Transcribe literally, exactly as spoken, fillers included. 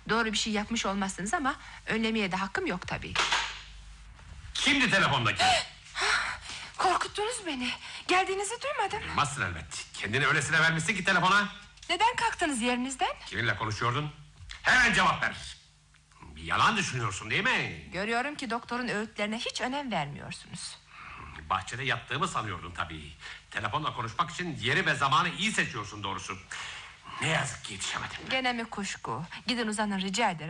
Doğru bir şey yapmış olmazsınız ama önlemeye de hakkım yok tabii. Kimdi telefondaki? Korkuttunuz beni. Geldiğinizi duymadım. Bilmezsin elbet. Kendini öylesine vermişsin ki telefona. Neden kalktınız yerinizden? Kiminle konuşuyordun? Hemen cevap ver. Bir yalan düşünüyorsun değil mi? Görüyorum ki doktorun öğütlerine hiç önem vermiyorsunuz. Bahçede yattığımı sanıyordun tabii. Telefonla konuşmak için yeri ve zamanı iyi seçiyorsun doğrusu. Ne yazık ki yetişemedim. Gene mi kuşku? Gidin uzanın rica ederim.